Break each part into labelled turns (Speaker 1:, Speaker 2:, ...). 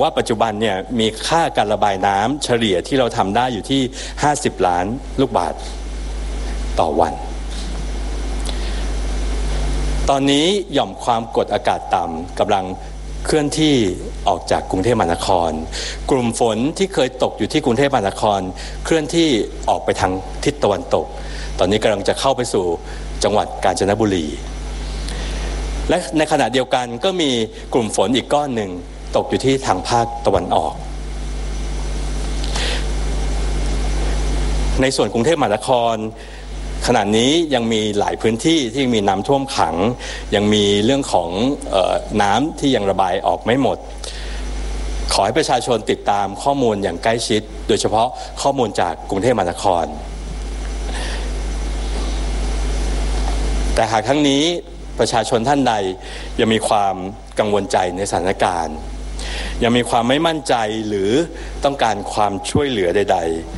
Speaker 1: ว่าปัจจุบันเนี่ยมีค่าการระบายน้ำเฉลี่ยที่เราทำได้อยู่ที่50 ล้านลูกบาศก์ต่อวันตอนนี้หย่อมความกดอากาศต่ำกำลังเคลื่อนที่ออกจากกรุงเทพมหานครกลุ่มฝนที่เคยตกอยู่ที่กรุงเทพมหานครเคลื่อนที่ออกไปทางทิศตะวันตกตอนนี้กำลังจะเข้าไปสู่จังหวัดกาญจนบุรีและในขณะเดียวกันก็มีกลุ่มฝนอีกก้อนหนึ่งตกอยู่ที่ทางภาคตะวันออกในส่วนกรุงเทพมหานครขณะนี้ยังมีหลายพื้นที่ที่มีน้ำท่วมขังยังมีเรื่องของน้ำที่ยังระบายออกไม่หมดขอให้ประชาชนติดตามข้อมูลอย่างใกล้ชิดโดยเฉพาะข้อมูลจากกรุงเทพมหานครแต่หากทั้งนี้ประชาชนท่านใดยังมีความกังวลใจในสถานการณ์ยังมีความไม่มั่นใจหรือต้องการความช่วยเหลือใด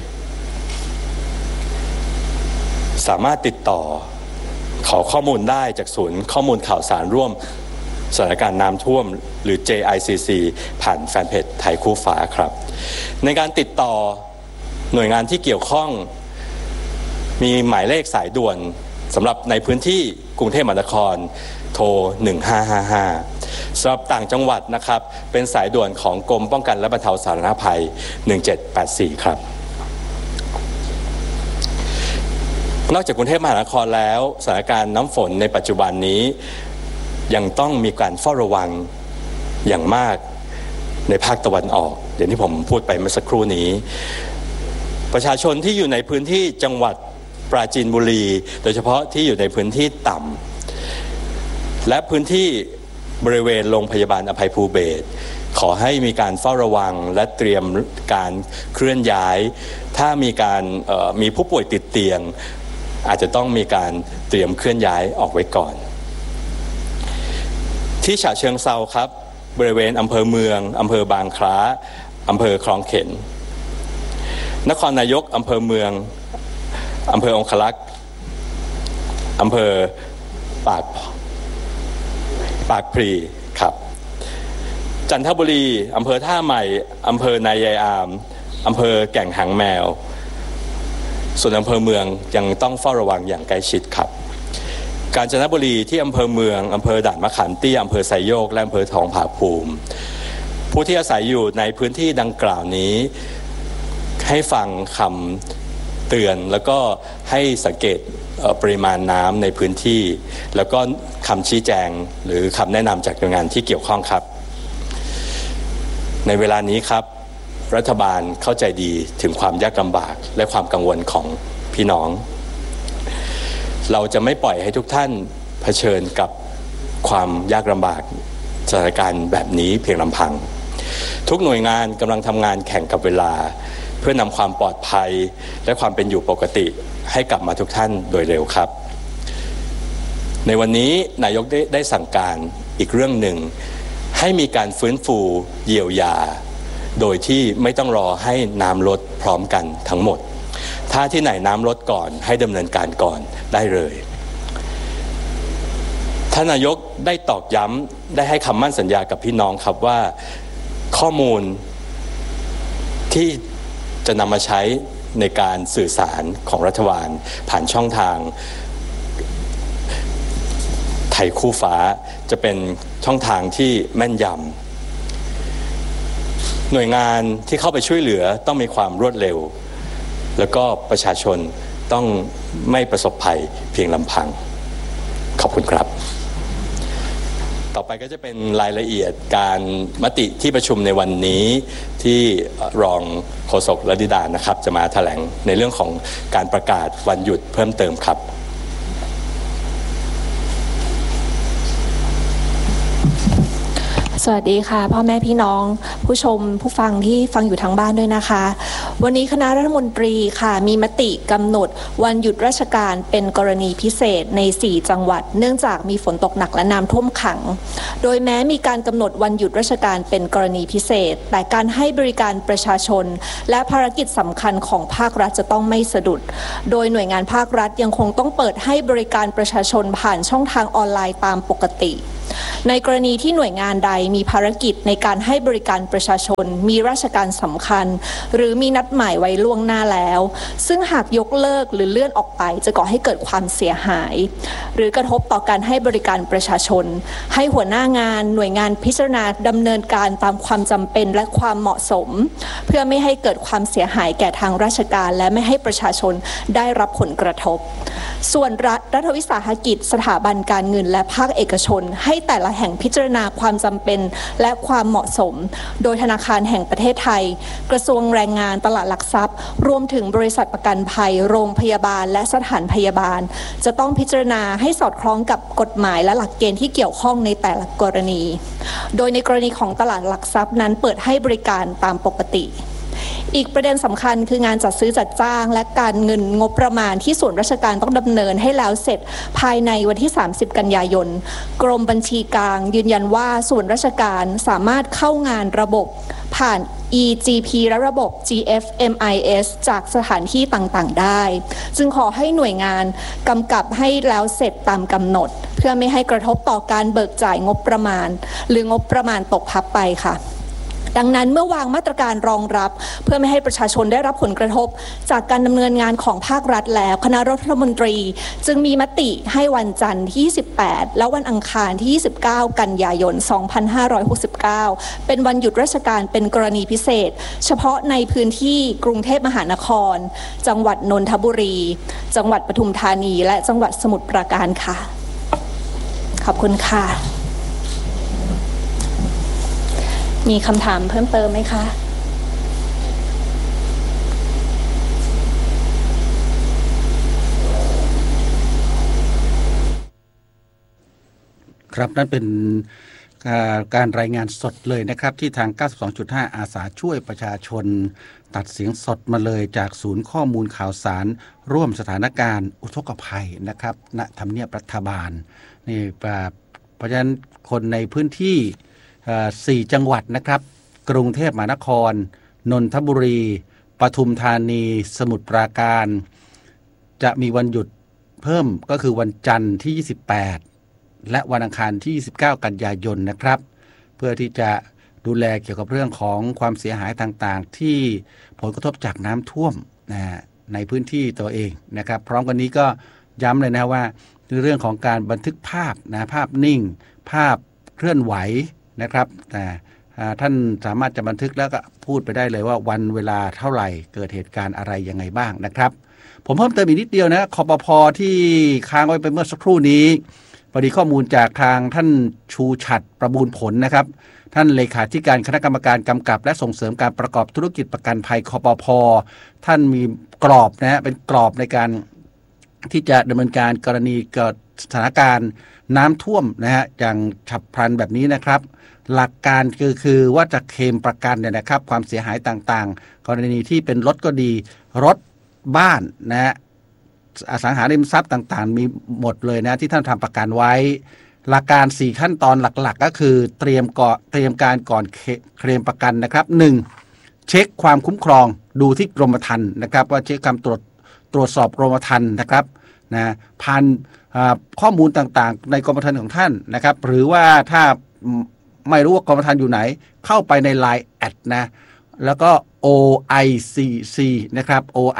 Speaker 1: ๆสามารถติดต่อขอข้อมูลได้จากศูนย์ข้อมูลข่าวสารร่วมสถานการณ์น้ำท่วมหรือ JICC ผ่านแฟนเพจไทยคู่ฟ้าครับในการติดต่อหน่วยงานที่เกี่ยวข้องมีหมายเลขสายด่วนสำหรับในพื้นที่กรุงเทพมหานครโทร1555สำหรับต่างจังหวัดนะครับเป็นสายด่วนของกรมป้องกันและบรรเทาสาธารณภัย1784ครับนอกจากกรุงเทพมหานครแล้วสถานการณ์น้ำฝนในปัจจุบันนี้ยังต้องมีการเฝ้าระวังอย่างมากในภาคตะวันออกอย่างที่ผมพูดไปเมื่อสักครู่นี้ประชาชนที่อยู่ในพื้นที่จังหวัดปราจีนบุรีโดยเฉพาะที่อยู่ในพื้นที่ต่ำและพื้นที่บริเวณโรงพยาบาลอภัยภูเบศรขอให้มีการเฝ้าระวังและเตรียมการเคลื่อนย้ายถ้ามีผู้ป่วยติดเตียงอาจจะต้องมีการเตรียมเคลื่อนย้ายออกไว้ก่อนที่ฉะเชิงเทราครับบริเวณอำเภอเมืองอำเภอบางคล้าอำเภอคลองเข็นนครนายกอำเภอเมืองอำเภอองคลักษ์อำเภอปากพลีครับจันทบุรีอำเภอท่าใหม่อำเภอนายายอามอำเภอแก่งหางแมวส่วนอำเภอเมืองยังต้องเฝ้าระวังอย่างใกล้ชิดครับกาญจนบุรีที่อำเภอเมืองอำเภอด่านมะขามเตี้ยอำเภอไซโยกและอำเภอทองผาภูมิผู้ที่อาศัยอยู่ในพื้นที่ดังกล่าวนี้ให้ฟังคำเตือนแล้วก็ให้สังเกตปริมาณน้ำในพื้นที่แล้วก็คำชี้แจงหรือคำแนะนำจากหน่วยงานที่เกี่ยวข้องครับในเวลานี้ครับรัฐบาลเข้าใจดีถึงความยากลำบากและความกังวลของพี่น้องเราจะไม่ปล่อยให้ทุกท่านเผชิญกับความยากลำบากสถานการณ์แบบนี้เพียงลำพังทุกหน่วยงานกำลังทำงานแข่งกับเวลาเพื่อนำความปลอดภัยและความเป็นอยู่ปกติให้กลับมาทุกท่านโดยเร็วครับในวันนี้นายกได้สั่งการอีกเรื่องหนึ่งให้มีการฟื้นฟูเยียวยาโดยที่ไม่ต้องรอให้น้ำลดพร้อมกันทั้งหมดถ้าที่ไหนน้ำลดก่อนให้ดำเนินการก่อนได้เลยท่านนายกได้ตอกย้ำได้ให้คำมั่นสัญญากับพี่น้องครับว่าข้อมูลที่จะนำมาใช้ในการสื่อสารของรัฐบาลผ่านช่องทางไทยคู่ฟ้าจะเป็นช่องทางที่แม่นยำหน่วยงานที่เข้าไปช่วยเหลือต้องมีความรวดเร็วแล้วก็ประชาชนต้องไม่ประสบภัยเพียงลำพังขอบคุณครับต่อไปก็จะเป็นรายละเอียดการมติที่ประชุมในวันนี้ที่รองโฆษกรัฐดานะครับจะมาแถลงในเรื่องของการประกาศวันหยุดเพิ่มเติมครับ
Speaker 2: สวัสดีค่ะพ่อแม่พี่น้องผู้ชมผู้ฟังที่ฟังอยู่ทางบ้านด้วยนะคะวันนี้คณะรัฐมนตรีค่ะมีมติกำหนดวันหยุดราชการเป็นกรณีพิเศษใน4จังหวัดเนื่องจากมีฝนตกหนักและน้ำท่วมขังโดยแม้มีการกำหนดวันหยุดราชการเป็นกรณีพิเศษแต่การให้บริการประชาชนและภารกิจสำคัญของภาครัฐจะต้องไม่สะดุดโดยหน่วยงานภาครัฐยังคงต้องเปิดให้บริการประชาชนผ่านช่องทางออนไลน์ตามปกติในกรณีที่หน่วยงานใดมีภารกิจในการให้บริการประชาชนมีราชการสำคัญหรือมีนัดหมายไว้ล่วงหน้าแล้วซึ่งหากยกเลิกหรือเลื่อนออกไปจะก่อให้เกิดความเสียหายหรือกระทบต่อการให้บริการประชาชนให้หัวหน้างานหน่วยงานพิจารณาดำเนินการตามความจำเป็นและความเหมาะสมเพื่อไม่ให้เกิดความเสียหายแก่ทางราชการและไม่ให้ประชาชนได้รับผลกระทบส่วนรัฐวิสาหกิจสถาบันการเงินและภาคเอกชนให้แต่ละแห่งพิจารณาความจำเป็นและความเหมาะสมโดยธนาคารแห่งประเทศไทยกระทรวงแรงงานตลาดหลักทรัพย์รวมถึงบริษัทประกันภัยโรงพยาบาลและสถานพยาบาลจะต้องพิจารณาให้สอดคล้องกับกฎหมายและหลักเกณฑ์ที่เกี่ยวข้องในแต่ละกรณีโดยในกรณีของตลาดหลักทรัพย์นั้นเปิดให้บริการตามปกติอีกประเด็นสำคัญคืองานจัดซื้อจัดจ้างและการเงินงบประมาณที่ส่วนราชการต้องดำเนินให้แล้วเสร็จภายในวันที่30กันยายนกรมบัญชีกลางยืนยันว่าส่วนราชการสามารถเข้างานระบบผ่าน EGP และระบบ GFMIS จากสถานที่ต่างๆได้จึงขอให้หน่วยงานกำกับให้แล้วเสร็จตามกำหนดเพื่อไม่ให้กระทบต่อการเบิกจ่ายงบประมาณหรืองบประมาณตกพับไปค่ะดังนั้นเมื่อวางมาตรการรองรับเพื่อไม่ให้ประชาชนได้รับผลกระทบจากการดำเนินงานของภาครัฐแล้วคณะรัฐมนตรีจึงมีมติให้วันจันทร์ที่28และวันอังคารที่29กันยายน2569เป็นวันหยุดราชการเป็นกรณีพิเศษเฉพาะในพื้นที่กรุงเทพมหานครจังหวัดนนทบุรีจังหวัดปทุมธานีและจังหวัดสมุทรปราการค่ะขอบคุณค่ะมีคำถามเพิ่มเติมไหมคะ
Speaker 3: ครับนั่นเป็นการรายงานสดเลยนะครับที่ทาง 92.5 อาสาช่วยประชาชนตัดเสียงสดมาเลยจากศูนย์ข้อมูลข่าวสารร่วมสถานการณ์อุทกภัยนะครับณทำเนียบรัฐบาลนี่เพราะฉะนั้นคนในพื้นที่4จังหวัดนะครับกรุงเทพมหานครนนทบุรีปทุมธานีสมุทรปราการจะมีวันหยุดเพิ่มก็คือวันจันทร์ที่28และวันอังคารที่29กันยายนนะครับเพื่อที่จะดูแลเกี่ยวกับเรื่องของความเสียหายต่างๆที่ผลกระทบจากน้ำท่วมในพื้นที่ตัวเองนะครับพร้อมกันนี้ก็ย้ำเลยนะว่าเรื่องของการบันทึกภาพภาพนิ่งภาพเคลื่อนไหวนะครับท่านสามารถจะบันทึกแล้วก็พูดไปได้เลยว่าวันเวลาเท่าไหร่เกิดเหตุการณ์อะไรยังไงบ้างนะครับผมเพิ่มเติมอีกนิดเดียวนะคปภ.ที่ค้างไว้ไปเมื่อสักครู่นี้พอดีข้อมูลจากทางท่านชูฉัตรประบูลผลนะครับท่านเลขาธิการคณะกรรมการกำกับและส่งเสริมการประกอบธุรกิจประกันภัยคปภ.ท่านมีกรอบเป็นกรอบในการที่จะดำเนินการกรณีเกิดสถานการณ์น้ำท่วมอย่างฉับพลันแบบนี้นะครับหลักการคือว่าจะเคลมประกันเนี่ยนะครับความเสียหายต่างๆกรณีที่เป็นรถก็ดีรถบ้านอสังหาริมทรัพย์ต่างๆมีหมดเลยนะที่ท่านทำประกันไว้หลักการ4ขั้นตอนหลักๆก็คือเตรียมการก่อนเคลมประกันนะครับ1เช็คความคุ้มครองดูที่กรมธรรม์นะครับว่าเช็คคำตรวจสอบกรมธรรม์นะครับผ่านข้อมูลต่างๆในกรมธรรม์ของท่านนะครับหรือว่าถ้าไม่รู้ว่ากรมธรรม์อยู่ไหนเข้าไปใน LINE แอดแล้วก็ OICC นะครับ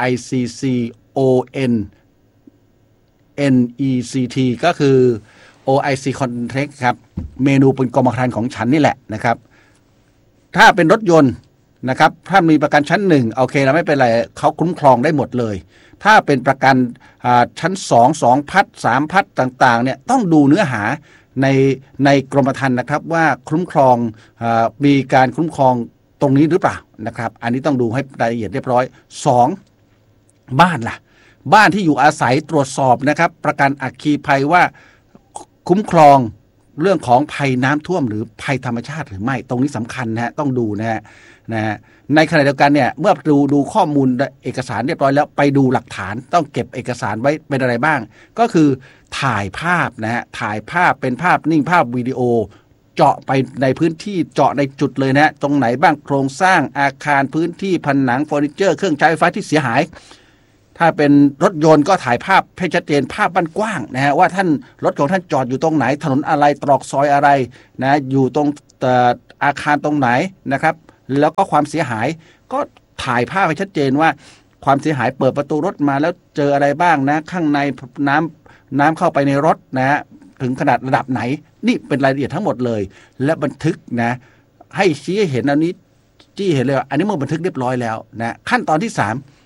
Speaker 3: OICCONNECT ก็คือ OIC Contact ครับเมนูเป็นกรมธรรม์ของฉันนี่แหละนะครับถ้าเป็นรถยนต์นะครับถ้ามีประกันชั้น1โอเคแล้วไม่เป็นไรเขาคุ้มครองได้หมดเลยถ้าเป็นประกันชั้น2พัด3พัดต่างๆเนี่ยต้องดูเนื้อหาในกรมธรรม์นะครับว่าคุ้มครองมีการคุ้มครองตรงนี้หรือเปล่านะครับอันนี้ต้องดูให้รายละเอียดเรียบร้อย2บ้านล่ะบ้านที่อยู่อาศัยตรวจสอบนะครับประกันอัคคีภัยว่าคุ้มครองเรื่องของภัยน้ำท่วมหรือภัยธรรมชาติหรือไม่ตรงนี้สำคัญต้องดูนะในขณะเดียวกันเนี่ยเมื่อดูข้อมูลเอกสารเรียบร้อยแล้วไปดูหลักฐานต้องเก็บเอกสารไว้เป็นอะไรบ้างก็คือถ่ายภาพถ่ายภาพเป็นภาพนิ่งภาพวิดีโอเจาะไปในพื้นที่เจาะในจุดเลยตรงไหนบ้างโครงสร้างอาคารพื้นที่ผนังเฟอร์นิเจอร์เครื่องใช้ไฟฟ้าที่เสียหายถ้าเป็นรถยนต์ก็ถ่ายภาพให้ชัดเจนภาพบ้านกว้างนะฮะว่าท่านรถของท่านจอดอยู่ตรงไหนถนนอะไรตรอกซอยอะไรนะอยู่ตรงอาคารตรงไหนนะครับแล้วก็ความเสียหายก็ถ่ายภาพให้ชัดเจนว่าความเสียหายเปิดประตูรถมาแล้วเจออะไรบ้างนะข้างในน้ำเข้าไปในรถนะถึงขนาดระดับไหนนี่เป็นรายละเอียดทั้งหมดเลยและบันทึกนะให้ชี้ให้เห็นอันนี้จี้เห็นเลยอันนี้มันบันทึกเรียบร้อยแล้วนะขั้นตอนที่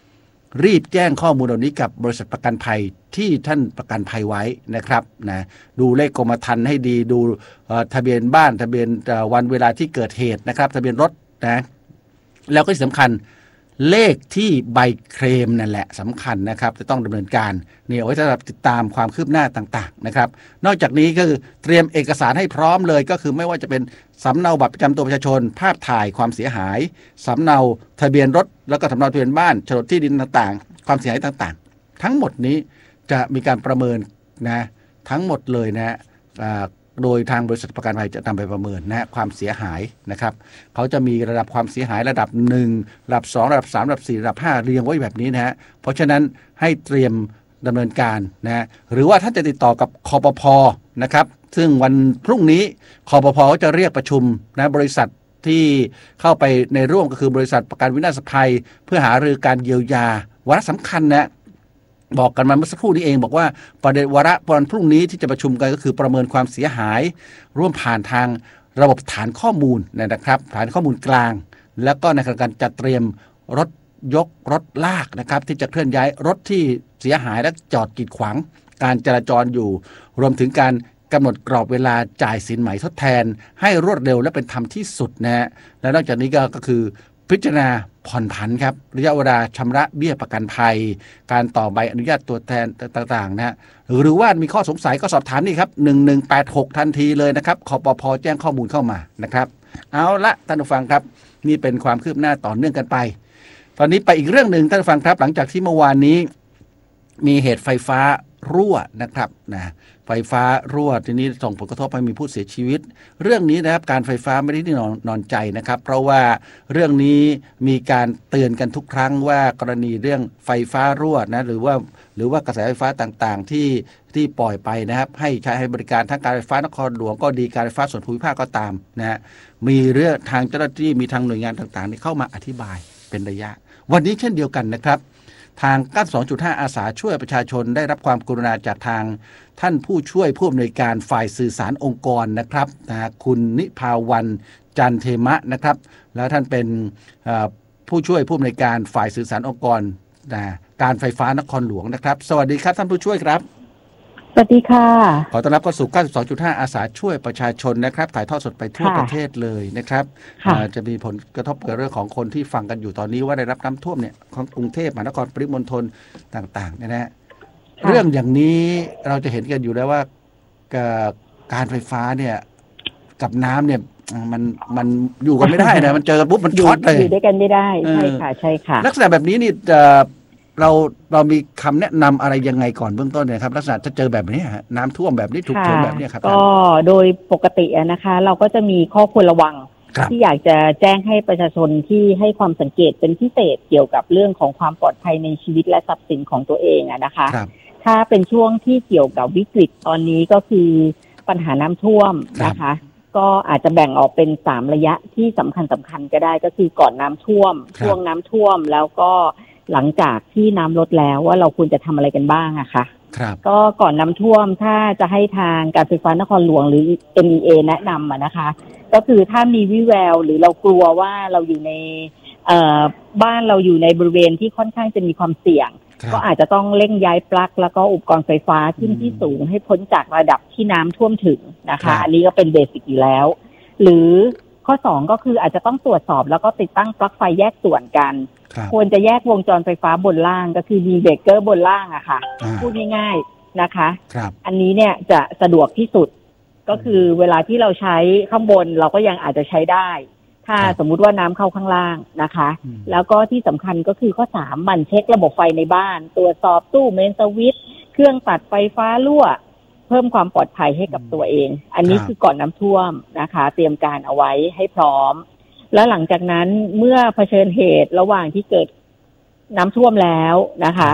Speaker 3: 3รีบแจ้งข้อมูลเหล่านี้กับบริษัทประกันภัยที่ท่านประกันภัยไว้นะครับนะดูเลขกรมธรรม์ให้ดีดูทะเบียนบ้านทะเบียนวันเวลาที่เกิดเหตุนะครับทะเบียนรถนะแล้วก็ที่สำคัญเลขที่ใบเคลมนั่นแหละสำคัญนะครับจะต้องดำเนินการเนี่ยเอาไว้สำหรับติดตามความคืบหน้าต่างๆนะครับนอกจากนี้ก็คือเตรียมเอกสารให้พร้อมเลยก็คือไม่ว่าจะเป็นสำเนาบัตรประจำตัวประชาชนภาพถ่ายความเสียหายสำเนาทะเบียนรถแล้วก็สำเนาทะเบียนบ้านโฉนดที่ดินต่างๆความเสียหายต่างๆทั้งหมดนี้จะมีการประเมินนะทั้งหมดเลยนะโดยทางบริษัทประกันภัยจะนำไปประเมินนะความเสียหายนะครับเขาจะมีระดับความเสียหายระดับ1ระดับ2ระดับ3ระดับ4ระดับ5เรียงไว้แบบนี้นะฮะเพราะฉะนั้นให้เตรียมดำเนินการนะหรือว่าถ้าจะติดต่อกับคปภ.นะครับซึ่งวันพรุ่งนี้คปภ.จะเรียกประชุมนะบริษัทที่เข้าไปในร่วมก็คือบริษัทประกันวินาศภัยเพื่อหารือการเยียวยาวาระสำคัญนะบอกกันมาเมื่อสักครู่นี้เองบอกว่าประเด็นวาระวันพรุ่งนี้ที่จะประชุมกันก็คือประเมินความเสียหายร่วมผ่านทางระบบฐานข้อมูลนะครับฐานข้อมูลกลางแล้วก็ในการจัดเตรียมรถยกรถลากนะครับที่จะเคลื่อนย้ายรถที่เสียหายและจอดกีดขวางการจราจรอยู่รวมถึงการกำหนดกรอบเวลาจ่ายสินไหมทดแทนให้รวดเร็วและเป็นธรรมที่สุดนะฮะและนอกจากนี้ก็คือพิจารณาผ่อนผันครับระยะเวลาชำระเบี้ยประกันภัยการต่อใบอนุญาตตัวแทนต่างๆนะฮะหรือว่ามีข้อสงสัยก็สอบถามนี่ครับ1186ทันทีเลยนะครับคปภ.แจ้งข้อมูลเข้ามานะครับเอาละท่านผู้ฟังครับนี่เป็นความคืบหน้าต่อเนื่องกันไปตอนนี้ไปอีกเรื่องหนึ่งท่านผู้ฟังครับหลังจากที่เมื่อวานนี้มีเหตุไฟฟ้ารั่วนะครับนะไฟฟ้ารั่วทีนี้ส่งผลกระทบให้มีผู้เสียชีวิตเรื่องนี้นะครับการไฟฟ้าไม่ได้นอนใจนะครับเพราะว่าเรื่องนี้มีการเตือนกันทุกครั้งว่ากรณีเรื่องไฟฟ้ารั่วนะหรือว่ากระแสไฟฟ้าต่างๆที่ปล่อยไปนะครับให้ใช้ให้บริการทั้งการไฟฟ้านครหลวงก็ดีการไฟฟ้าส่วนภูมิภาคก็ตามนะฮะมีเรื่องทางเจ้าหน้าที่มีทางหน่วยงานต่างๆนี่เข้ามาอธิบายเป็นระยะวันนี้เช่นเดียวกันนะครับทาง 92.5 อาสาช่วยประชาชนได้รับความกรุณาจากทางท่านผู้ช่วยผู้อำนวยการฝ่ายสื่อสารองค์กรนะครับคุณนิภาวันจันเทมะนะครับแล้วท่านเป็นผู้ช่วยผู้อำนวยการฝ่ายสื่อสารองค์กรการไฟฟ้านครหลวงนะครับสวัสดีครับท่านผู้ช่วยครับ
Speaker 4: สวัสดีค่ะ
Speaker 3: ขอต้อนรับเข้าสู่ 92.5 อาสาช่วยประชาชนนะครับถ่ายทอดสดไปทั่วประเทศเลยนะครับจะมีผลกระทบกับเรื่องของคนที่ฟังกันอยู่ตอนนี้ว่าได้รับน้ำท่วมเนี่ยของกรุงเทพมหานครปริมณฑลต่างๆนะฮะเรื่องอย่างนี้เราจะเห็นกันอยู่แล้วว่าการไฟฟ้าเนี่ยกับน้ำเนี่ยมันอยู่กันไม่ได้นะมันเจอปุ๊บมันช็อตเลย
Speaker 4: อยู่ด้วยกันไม่ได้ใช่ค่ะใช่ค่ะ
Speaker 3: ลักษณะแบบนี้นี่เรามีคำแนะนำอะไรยังไงก่อนเบื้องต้นเนี่ยครับลักษณะจะเจอแบบนี้น้ำท่วมแบบนี้ถูกเฉินแบบนี้ครับ
Speaker 4: ก็โดยปกตินะคะเราก็จะมีข้อควรระวังที่อยากจะแจ้งให้ประชาชนที่ให้ความสังเกตเป็นพิเศษเกี่ยวกับเรื่องของความปลอดภัยในชีวิตและทรัพย์สินของตัวเองนะคะถ้าเป็นช่วงที่เกี่ยวกับวิกฤตตอนนี้ก็คือปัญหาน้ำท่วมนะคะก็อาจจะแบ่งออกเป็น3ระยะที่สำคัญก็ได้ก็คือก่อนน้ำท่วมช่วงน้ำท่วมแล้วก็หลังจากที่น้ำลดแล้วว่าเราควรจะทำอะไรกันบ้างอะค่ะก็ก่อนน้ำท่วมถ้าจะให้ทางการไฟฟ้านครหลวงหรือ MEA แนะนำนะคะก็คือถ้ามีวิแววหรือเรากลัวว่าเราอยู่ในบ้านเราอยู่ในบริเวณที่ค่อนข้างจะมีความเสี่ยงก็อาจจะต้องเร่งย้ายปลั๊กแล้วก็อุปกรณ์ไฟฟ้าขึ้นที่สูงให้พ้นจากระดับที่น้ำท่วมถึงนะคะอันนี้ก็เป็นเบสิกอยู่แล้วหรือข้อ2ก็คืออาจจะต้องตรวจสอบแล้วก็ติดตั้งปลั๊กไฟแยกส่วนกันควรจะแยกวงจรไฟฟ้าบนล่างก็คือมีเบรกเกอร์บนล่างอะค่ะพูดง่ายๆนะคะอันนี้เนี่ยจะสะดวกที่สุดก็คือเวลาที่เราใช้ข้างบนเราก็ยังอาจจะใช้ได้ถ้าสมมุติว่าน้ำเข้าข้างล่างนะคะแล้วก็ที่สำคัญก็คือข้อ3มันเช็คระบบไฟในบ้านตรวจสอบตู้เมนสวิตช์เครื่องตัดไฟฟ้ารั่วเพิ่มความปลอดภัยให้กับตัวเองอันนี้คือก่อนน้ำท่วมนะคะเตรียมการเอาไว้ให้พร้อมแล้วหลังจากนั้นเมื่อเผชิญเหตุระหว่างที่เกิดน้ำท่วมแล้วนะคะ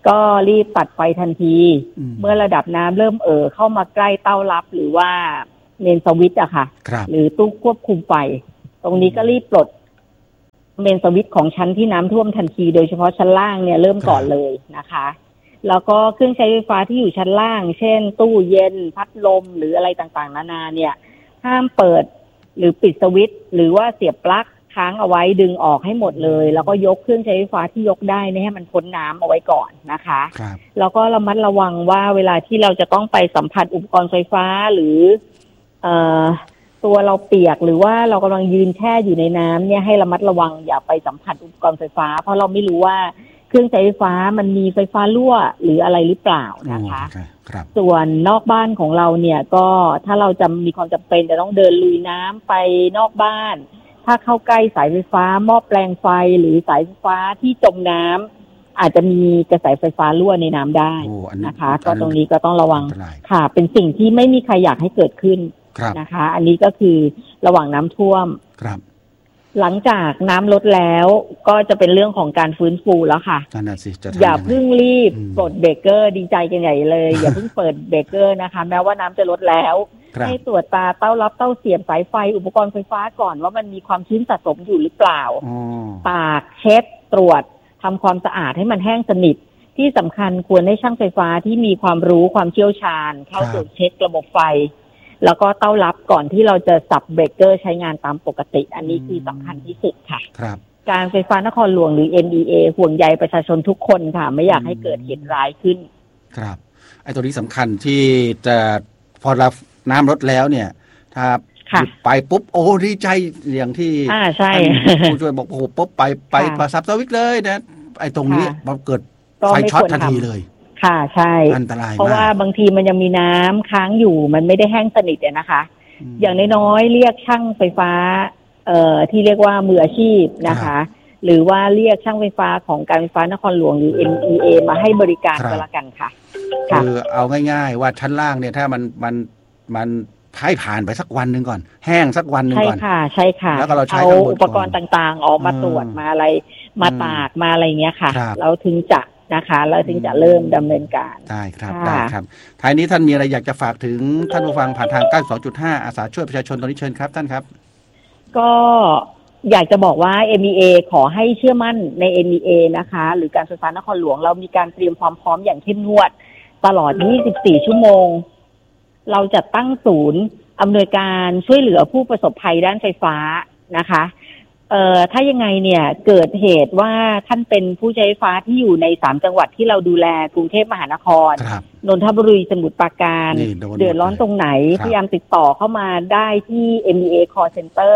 Speaker 4: ก็รีบตัดไฟทันทีเมื่อระดับน้ำเริ่มเข้ามาใกล้เต้ารับหรือว่าเมนสวิตช์อะค่ะหรือตู้ควบคุมไฟตรงนี้ก็รีบปลดเมนสวิตช์ของชั้นที่น้ำท่วมทันทีโดยเฉพาะชั้นล่างเนี่ยเริ่มก่อนเลยนะคะแล้วก็เครื่องใช้ไฟฟ้าที่อยู่ชั้นล่างเช่นตู้เย็นพัดลมหรืออะไรต่างๆนานาเนี่ยห้ามเปิดหรือปิดสวิตช์หรือว่าเสียบปลั๊กค้างเอาไว้ดึงออกให้หมดเลยแล้วก็ยกเครื่องใช้ไฟฟ้าที่ยกได้ให้มันพ้นน้ำเอาไว้ก่อนนะคะแล้วก็ระมัดระวังว่าเวลาที่เราจะต้องไปสัมผัสอุปกรณ์ไฟฟ้าหรือตัวเราเปียกหรือว่าเรากำลังยืนแช่อยู่ในน้ำเนี่ยให้ระมัดระวังอย่าไปสัมผัสอุปกรณ์ไฟฟ้าเพราะเราไม่รู้ว่าเครื่องใช้ไฟฟ้ามันมีไฟฟ้ารั่วหรืออะไรหรือเปล่านะคะส่วนนอกบ้านของเราเนี่ยก็ถ้าเราจะมีความจำเป็นจะต้องเดินลุยน้ำไปนอกบ้านถ้าเข้าใกล้สายไฟฟ้าหม้อแปลงไฟหรือสายไฟฟ้าที่จมน้ำอาจจะมีกระแสไฟฟ้ารั่วในน้ำได้นะคะก็ตรงนี้ก็ต้องระวังค่ะเป็นสิ่งที่ไม่มีใครอยากให้เกิดขึ้นนะคะอันนี้ก็คือระหว่างน้ำท่วมหลังจากน้ำลดแล้วก็จะเป็นเรื่องของการฟื้นฟูแล้วค่ะอย่าเพิ่งรีบปลดเบรกเกอร์ดีใจกันใหญ่เลย อย่าเพิ่งเปิดเบรกเกอร์นะคะแม้ว่าน้ำจะลดแล้วให้ตรวจตาเต้ารับเต้าเสียบสายไฟอุปกรณ์ไฟฟ้าก่อนว่ามันมีความชื้นสะสมอยู่หรือเปล่าตากเช็ดตรวจทำความสะอาดให้มันแห้งสนิทที่สำคัญควรให้ช่างไฟฟ้าที่มีความรู้ความเชี่ยวชาญเข้าตรวจเช็คระบบไฟแล้วก็เต้ารับก่อนที่เราจะสับเบรกเกอร์ใช้งานตามปกติอันนี้คือสำคัญที่สุดค่ะการไฟฟ้านครหลวงหรือ MEA ห่วงใยประชาชนทุกคนค่ะไม่อยากให้เกิดเหตุร้ายขึ้น
Speaker 3: ครับไอ้ตัวนี้สำคัญที่จะพอเราน้ำลดแล้วเนี่ยถ้าไปปุ๊บโอ้ดีใจอย่างที่
Speaker 4: ใช่
Speaker 3: ผู้ช่วยบอกโอ้โหปุ๊บไปสับสวิตช์เลยนะไอ้ตรงนี้มันเกิดไฟช็อตทันทีเลย
Speaker 4: ค่ะใช่
Speaker 3: อันตรายมาก
Speaker 4: เพราะว่าบางทีมันยังมีน้ำค้างอยู่มันไม่ได้แห้งสนิทนะคะอย่างน้อยๆเรียกช่างไฟฟ้าที่เรียกว่ามืออาชีพนะคะหรือว่าเรียกช่างไฟฟ้าของการไฟฟ้านครหลวงหรือ MEA มาให้บริการก็แล้วกันค่ะ
Speaker 3: คือเอาง่ายๆว่าชั้นล่างเนี่ยถ้ามันให้ผ่านไปสักวันนึงก่อนแห้งสักวันนึงก่อน
Speaker 4: ใช่ค่ะ
Speaker 3: แล้วก็เราใช้
Speaker 4: เอาอุปกรณ์ต่างๆออกมาตรวจมาอะไรมาตากมาอะไรเงี้ยค่ะเราถึงจะนะคะแล้วถึงจะเริ่มดำเนินการ
Speaker 3: ได้ครับท้ายนี้ท่านมีอะไรอยากจะฝากถึงท่านผู้ฟังผ่านทาง 92.5 อาสาช่วยประชาชนตอนนี้เชิญครับท่านครับ
Speaker 4: ก็อยากจะบอกว่า MEA ขอให้เชื่อมั่นใน MEA นะคะหรือการไฟฟ้านครหลวงเรามีการเตรียมความพร้อมอย่างเข้มงวดตลอด24ชั่วโมงเราจะตั้งศูนย์อำนวยการช่วยเหลือผู้ประสบภัยด้านไฟฟ้านะคะถ้ายังไงเนี่ยเกิดเหตุว่าท่านเป็นผู้ใช้ไฟฟ้าที่อยู่ใน3จังหวัดที่เราดูแลกรุงเทพมหานครนนทบุรีสมุทรปราการเดือดร้อนตรงไหนพยายามติดต่อเข้ามาได้ที่ MEA Call Center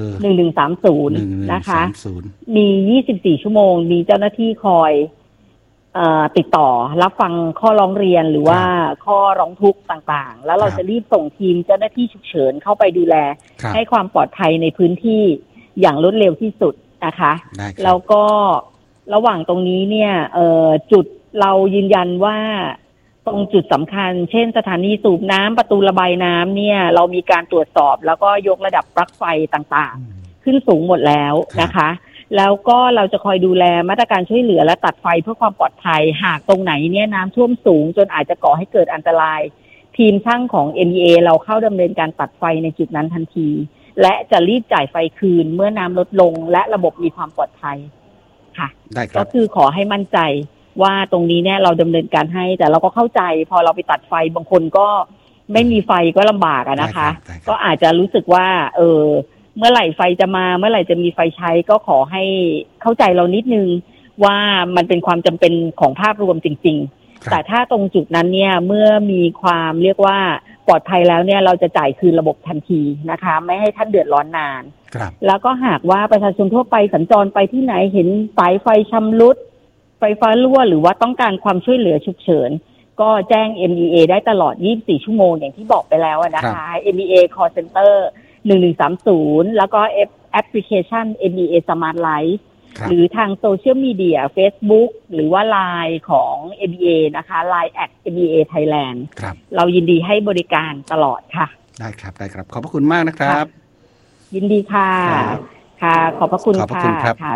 Speaker 4: 1130นะคะมี24ชั่วโมงมีเจ้าหน้าที่คอยติดต่อรับฟังข้อร้องเรียนหรือว่าข้อร้องทุกข์ต่างๆแล้วเราจะรีบส่งทีมเจ้าหน้าที่ฉุกเฉินเข้าไปดูแลให้ความปลอดภัยในพื้นที่อย่างรวดเร็วที่สุดนะคะแล้วก็ระหว่างตรงนี้เนี่ยจุดเรายืนยันว่าตรงจุดสำคัญเช่นสถานีสูบน้ำประตูระบายน้ำเนี่ยเรามีการตรวจสอบแล้วก็ยกระดับปลั๊กไฟต่างๆขึ้นสูงหมดแล้วนะคะแล้วก็เราจะคอยดูแลมาตรการช่วยเหลือและตัดไฟเพื่อความปลอดภัยหากตรงไหนเนี่ยน้ำท่วมสูงจนอาจจะก่อให้เกิดอันตรายทีมช่างของ MEA เราเข้าดำเนินการตัดไฟในจุดนั้นทันทีและจะรีบจ่ายไฟคืนเมื่อน้ำลดลงและระบบมีความปลอดภัยค่ะก็คือขอให้มั่นใจว่าตรงนี้เนี่ยเราดำเนินการให้แต่เราก็เข้าใจพอเราไปตัดไฟบางคนก็ไม่มีไฟก็ลำบากนะคะก็อาจจะรู้สึกว่าเมื่อไหร่ไฟจะมาเมื่อไหร่จะมีไฟใช้ก็ขอให้เข้าใจเรานิดนึงว่ามันเป็นความจำเป็นของภาพรวมจริงๆแต่ถ้าตรงจุดนั้นเนี่ยเมื่อมีความเรียกว่าปลอดภัยแล้วเนี่ยเราจะจ่ายคืนระบบทันทีนะคะไม่ให้ท่านเดือดร้อนนานแล้วก็หากว่าประชาชนทั่วไปสัญจรไปที่ไหนเห็นสายไฟชำรุดไฟฟ้ารั่วหรือว่าต้องการความช่วยเหลือฉุกเฉินก็แจ้ง MEA ได้ตลอด24ชั่วโมงอย่างที่บอกไปแล้วนะคะ MEA Call Center 1130แล้วก็แอปพลิเคชัน MEA Smart Life หรือทางโซเชียลมีเดีย Facebook หรือว่า LINE ของ MEA นะคะ LINE @MEA Thailand เรายินดีให้บริการตลอดค่ะได้
Speaker 3: ครับขอบพระคุณมากนะครับ
Speaker 4: ยินดีค่ะค่ะขอบพระคุณค่ะ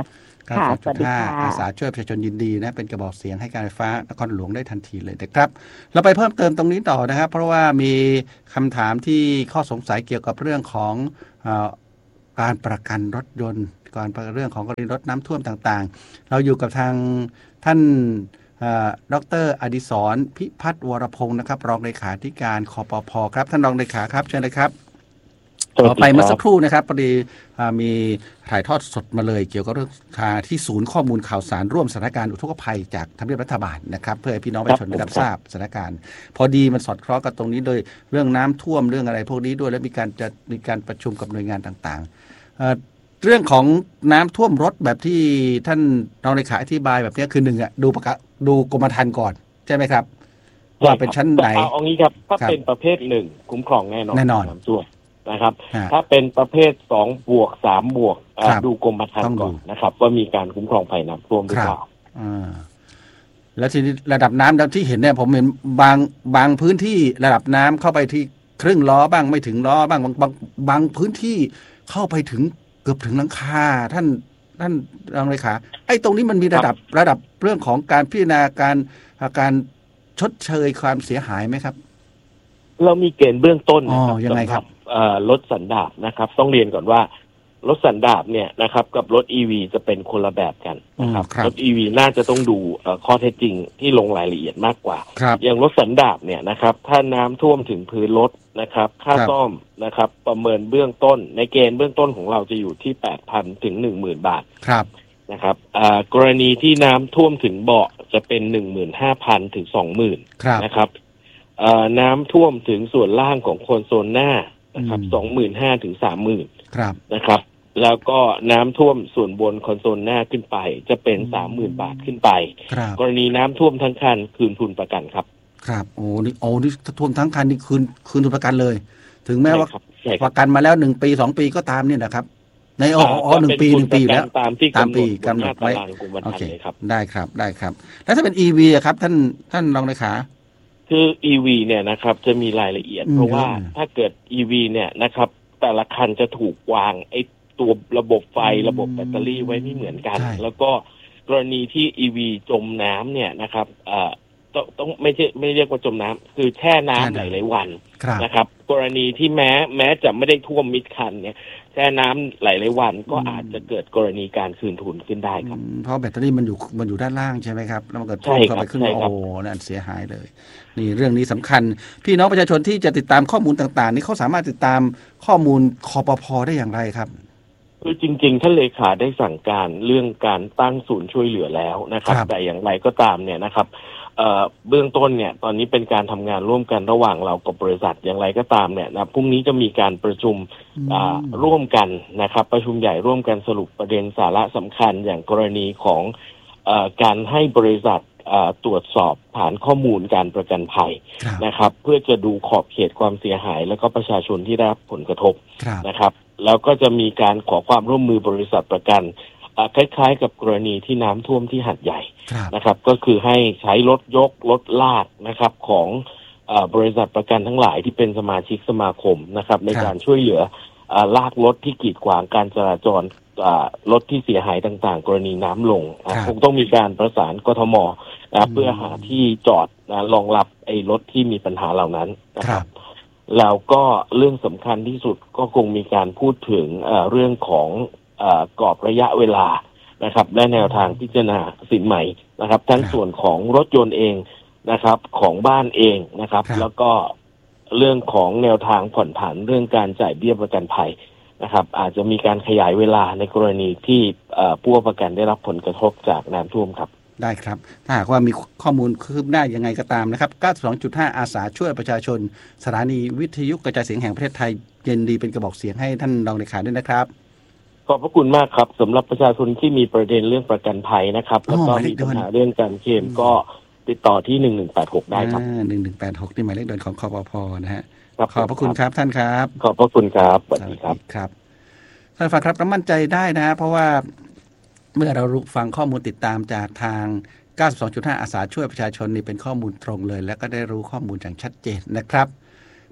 Speaker 3: 92.5 อาสาช่วยประชาชนยินดีนะเป็นกระบอกเสียงให้การไฟฟ้านครหลวงได้ทันทีเลยนะครับเราไปเพิ่มเติมตรงนี้ต่อนะครับเพราะว่ามีคำถามที่ข้อสงสัยเกี่ยวกับเรื่องของการประกันรถยนต์ก่อนเรื่องของกรณีรถน้ำท่วมต่างๆเราอยู่กับทางท่านดร.อดิศร พิพัฒน์วรพงศ์นะครับรองเลขาธิการคปภ.ครับท่านรองเลขาครับเชิญเลยครับต่อไปเมื่อสักครู่นะครับพอดีมีถ่ายทอดสดมาเลยเกี่ยวกับเรื่องที่ศูนย์ข้อมูลข่าวสารร่วมสถานการณ์อุทกภัยจากทำเนียบรัฐบาลนะครับเพื่อให้พี่น้องประชาชนได้รับทราบสถานการณ์พอดีมันสอดคล้องกับตรงนี้โดยเรื่องน้ำท่วมเรื่องอะไรพวกนี้ด้วยและมีการประชุมกับหน่วยงานต่างๆเรื่องของน้ำท่วมรถแบบที่ท่านรองเลขาอธิบายแบบนี้คือหนึ่งดูกรมธรรม์ก่อนใช่ไหมครับว่าเป็นชั้นไหน
Speaker 5: เอางี้ครับถ้าเป็นประเภท1คุ้มครองแน่นอนน้ำท่วมนะครับถ้าเป็นประเภท2 บวก 3 บวกดูกรมธรรม์ก่อนนะครับว่ามีการคุ้มครองภัยน้ำท่วมหรือเปล่า
Speaker 3: แล้วทีนี้ระดับน้ำที่เห็นเนี่ยผมเห็นบางพื้นที่ระดับน้ำเข้าไปที่ครึ่งล้อบ้างไม่ถึงล้อบ้างบางพื้นที่เข้าไปถึงเกือบถึงหลังคาท่านรองเลขาไอ้ตรงนี้มันมีระดับเรื่องของการพิจารณาการชดเชยความเสียหายไหมครับ
Speaker 5: เรามีเกณฑ์เบื้องต้นนะครับ
Speaker 3: ยังไงครับ
Speaker 5: รถสันดาปนะครับต้องเรียนก่อนว่ารถสันดาปเนี่ยนะครับกับรถ EV จะเป็นคนละแบบกันนะครับรถ EV น่าจะต้องดูข้อเท็จจริงที่ลงรายละเอียดมากกว่าอย่างรถสันดาปเนี่ยนะครับถ้าน้ำท่วมถึงพื้นรถนะครับค่าซ่อมนะครับประเมินเบื้องต้นในเกณฑ์เบื้องต้นของเราจะอยู่ที่ 8,000 ถึง 10,000 บาทนะครับกรณีที่น้ำท่วมถึงเบาะจะเป็น 15,000 ถึง 20,000 นะครับน้ำท่วมถึงส่วนล่างของโคอนโซลหน้านะครับ 25,000 ถึง 30,000 นะครับแล้วก็น้ำท่วมส่วนบนคอนโซลหน้าขึ้นไปจะเป็น 30,000 บาทขึ้นไปกรณีน้ำท่วมทั้งคันคืนทุนประกันครับ
Speaker 3: ครับนี่ท่วมทั้งคันนี่คืนทุนประกันเลยถึงแม้ว่าประกันมาแล้ว1 ปี 2 ปีก็ตามเนี่ยนะครับใน1 ปีแล้ว
Speaker 5: ตามปีกำหนดไว้
Speaker 3: โอเคได้ครับแล้วถ้าเป็น EV อะครับท่านรองเลขา
Speaker 5: คือ EV เนี่ยนะครับจะมีรายละเอียดเพราะว่าถ้าเกิด EV เนี่ยนะครับแต่ละคันจะถูกวางไอ้ตัวระบบไฟระบบแบตเตอรี่ไว้ไม่เหมือนกันแล้วก็กรณีที่ EV จมน้ำเนี่ยนะครับต้องไม่เรียกว่าจมน้ำคือแช่น้ำหลายๆวันนะครับกรณีที่แม้จะไม่ได้ท่วมมิดคันเนี่ยแช่น้ำหลายๆวันก็อาจจะเกิดกรณีการคืนทุนขึ้นได้ครับ
Speaker 3: เพราะแบตเตอรี่มันอยู่ด้านล่างใช่ไหมครับแล้วมันเกิดท่วมเข้าไปขึ้นนั่นเสียหายเลยนี่เรื่องนี้สำคัญพี่น้องประชาชนที่จะติดตามข้อมูลต่างๆนี่เขาสามารถติดตามข้อมูลคปภ.ได้อย่างไรครับ
Speaker 5: คือจริงๆท่านเลขาได้สั่งการเรื่องการตั้งศูนย์ช่วยเหลือแล้วนะครับแต่อย่างไรก็ตามเนี่ยนะครับเบื้องต้นเนี่ยตอนนี้เป็นการทำงานร่วมกันระหว่างเรากับบริษัทอย่างไรก็ตามเนี่ยนะพรุ่งนี้จะมีการประชุมร่วมกันนะครับประชุมใหญ่ร่วมกันสรุปประเด็นสาระสำคัญอย่างกรณีของการให้บริษัทตรวจสอบฐานข้อมูลการประกันภัยนะครับเพื่อจะดูขอบเขตความเสียหายแล้วก็ประชาชนที่ได้รับผลกระทบนะครับแล้วก็จะมีการขอความร่วมมือบริษัทประกันคล้ายๆกับกรณีที่น้ำท่วมที่หาดใหญ่นะครับก็คือให้ใช้รถยกรถลากนะครับของบริษัทประกันทั้งหลายที่เป็นสมาชิกสมาคมนะครับในการช่วยเหลือลากรถที่กีดขวางการจราจรรถที่เสียหายต่างๆกรณีน้ำลงคงต้องมีการประสานกทมเพื่อหาที่จอดรองรับไอ้รถที่มีปัญหาเหล่านั้นนะครับแล้วก็เรื่องสำคัญที่สุดก็คงมีการพูดถึงเรื่องของกรอบระยะเวลานะครับและแนวทางพิจารณาสินใหม่นะครับทั้งส่วนของรถยนต์เองนะครับของบ้านเองนะครับแล้วก็เรื่องของแนวทางผ่อนผันเรื่องการจ่ายเบี้ยประกันภัยนะครับอาจจะมีการขยายเวลาในกรณีที่ผู้ประกันได้รับผลกระทบจากน้ำท่วมครับ
Speaker 3: ได้ครับถ้าหากว่ามีข้อมูลคืบหน้ายังไงก็ตามนะครับ 92.5 อาสาช่วยประชาชนสถานีวิทยุกระจายเสียงแห่งประเทศไทยยินดีเป็นกระบอกเสียงให้ท่านรองเลขาด้วยนะครับ
Speaker 5: ขอบพระคุณมากครับสำหรับประชาชนที่มีประเด็นเรื่องประกันภัยนะครับแล้วก็มีปัญหาเรื่องการเคลมก็ติดต่อที่1186ได้ครับ
Speaker 3: 1186นี่หมายเลขเดินของคปภ.นะฮะขอบพระคุณครับท่านครับ
Speaker 5: ขอบพระคุณครับสวัสดีครับ
Speaker 3: ครับท่านฟังครับมั่นใจได้นะเพราะว่าเมื่อเราฟังข้อมูลติดตามจากทาง 92.5 อาสาช่วยประชาชนนี่เป็นข้อมูลตรงเลยแล้วก็ได้รู้ข้อมูลอย่างชัดเจนนะครับ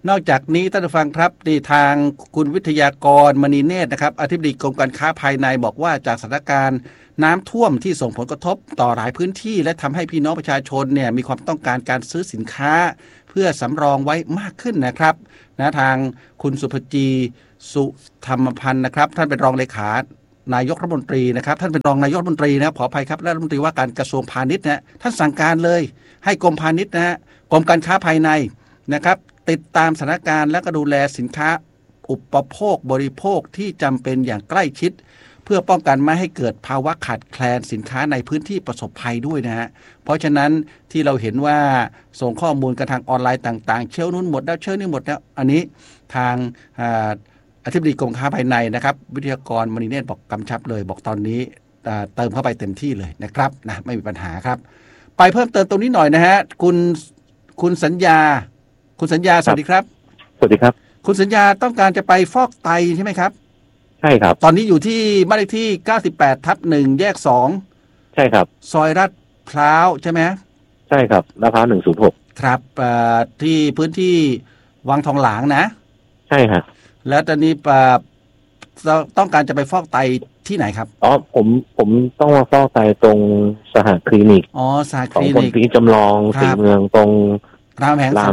Speaker 3: นอกจากนี้ท่านผู้ฟังครับที่ทางคุณวิทยากรมณีเนตรนะครับอธิบดีกรมการค้าภายในบอกว่าจากสถานการณ์น้ำท่วมที่ส่งผลกระทบต่อหลายพื้นที่และทำให้พี่น้องประชาชนเนี่ยมีความต้องการการซื้อสินค้าเพื่อสำรองไว้มากขึ้นนะครับทางคุณสุภจีสุธรรมพันธ์นะครับท่านเป็นรองเลขานายกรัฐมนตรีนะครับท่านเป็นรองนายกรัฐมนตรีนะขออภัยครับรัฐมนตรีว่าการกระทรวงพาณิชย์นะท่านสั่งการเลยให้กรมพาณิชย์นะกรมการค้าภายในนะครับติดตามสถานการณ์และก็ดูแลสินค้าอุปโภคบริโภคที่จำเป็นอย่างใกล้ชิดเพื่อป้องกันไม่ให้เกิดภาวะขาดแคลนสินค้าในพื้นที่ประสบภัยด้วยนะฮะเพราะฉะนั้นที่เราเห็นว่าส่งข้อมูลกันทางออนไลน์ต่างๆเชลนู้นหมดแล้วเชลนี่หมดแล้วอันนี้ทางอธิบดีกรมค้าภายในนะครับวิทยากรมณีเนตรบอกกำชับเลยบอกตอนนี้เติมเข้าไปเต็มที่เลยนะครับนะไม่มีปัญหาครับไปเพิ่มเติมตรงนี้หน่อยนะฮะคุณสัญญาสวัสดีครับ
Speaker 6: สวัสดีครับ
Speaker 3: คุณสัญญาต้องการจะไปฟอกไตใช่ไหมครับ
Speaker 6: ใช่ครับ
Speaker 3: ตอนนี้อยู่ที่บ้านเลขที่ 98/1 แยก 2ใช่
Speaker 6: ครับ
Speaker 3: ซอยลาดพร้าวใช่ไหม
Speaker 6: ใช่ครับลาดพร้าว106
Speaker 3: ครับที่พื้นที่วังทองหลางนะ
Speaker 6: ใช่ครับ
Speaker 3: แล้วตอนนี้ต้องการจะไปฟอกไตที่ไหนครับ
Speaker 6: ผมต้องมาฟอกไตตรงสหคลินิก
Speaker 3: สหคลินิก
Speaker 6: ของคนจำลองสีเมืองตรง
Speaker 3: รามแหง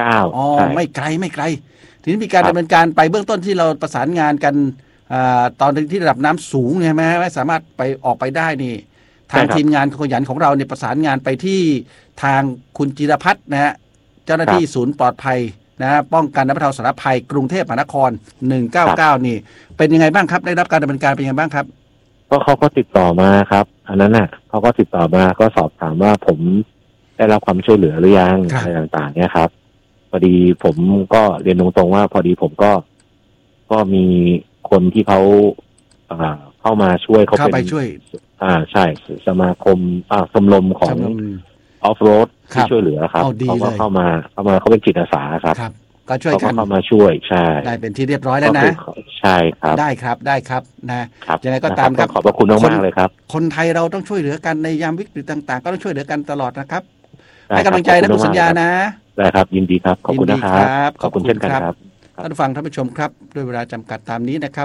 Speaker 3: 39ไม่ไกลทีนี้มีการดำเนินการไปเบื้องต้นที่เราประสานงานกันตอนที่ระดับน้ำสูงใช่ไหมไม่สามารถไปออกไปได้นี่ทางทีมงานขยันของเราเนี่ยประสานงานไปที่ทางคุณจิรพัฒน์นะฮะเจ้าหน้าที่ศูนย์ปลอดภัยนะป้องกันและบรรเทาสาธารณภัยกรุงเทพมหานคร199นี่เป็นยังไงบ้างครับได้รับการดำเนินการเป็นยังไงบ้างครับ
Speaker 6: ก็เขาก็ติดต่อมาครับอันนั้นน่ะเขาก็ติดต่อมาก็สอบถามว่าผมได้รับความช่วยเหลือหรือยังอะไรต่างๆเนี่ยครับพอดีผมก็เรียนตรงๆว่าพอดีผมก็มีคนที่เขาเข้ามาช่วยเขา
Speaker 3: เป็นช่วย
Speaker 6: ใช่สมาคมชมรมของออฟโรดที่ช่วยเหลือครับเขาก็เข้ามาเขาเป็นจิตอาสาครับ
Speaker 3: ก็ช่วยกัน
Speaker 6: เข้ามาช่วยใช่
Speaker 3: ได้เป็นที่เรียบร้อยแล้วนะ
Speaker 6: ใช่ครับ
Speaker 3: ได้ครับนะยังไงก็ตามครับ
Speaker 6: ขอบพระคุณมากเลยครับ
Speaker 3: คนไทยเราต้องช่วยเหลือกันในยามวิกฤตต่างๆก็ต้องช่วยเหลือกันตลอดนะครับให้กำลังใจนะคุณสัญญานะ
Speaker 6: ได้ครับยินดีครับขอบคุณนะครับขอบคุณเช่นกันครับ
Speaker 3: ท่านฟังท่านผู้ชมครับด้วยเวลาจำกัดตามนี้นะครับ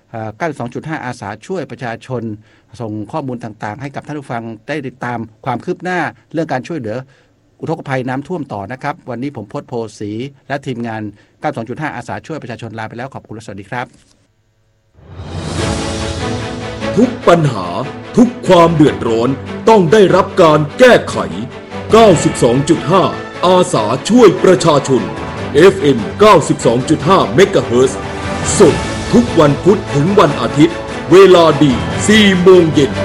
Speaker 3: 92.5 อาสาช่วยประชาชนส่งข้อมูลต่างๆให้กับท่านผู้ฟังได้ติดตามความคืบหน้าเรื่องการช่วยเหลืออุทกภัยน้ำท่วมต่อนะครับวันนี้ผมพจน์โพสี และทีมงาน 92.5 อาสาช่วยประชาชนลาไปแล้วขอบคุณและสวัสดีครับ
Speaker 7: ทุกปัญหาทุกความเดือดร้อนต้องได้รับการแก้ไข 92.5 อาสาช่วยประชาชน FM 92.5 เมกะเฮิรตซ์สดทุกวันพุธถึงวันอาทิตย์เวลาดี 4 โมงเย็น